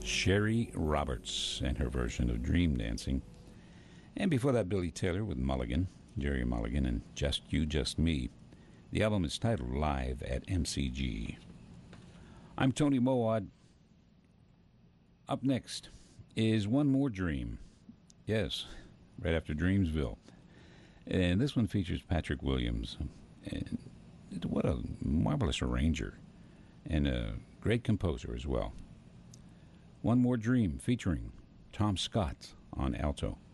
Sherry Roberts and her version of Dream Dancing. And before that, Billy Taylor with Mulligan, Jerry Mulligan, and Just You, Just Me. The album is titled Live at MCG. I'm Tony Mowat. Up next is One More Dream. Yes, right after Dreamsville. And this one features Patrick Williams. And what a marvelous arranger. And a great composer as well. One More Dream featuring Tom Scott on alto.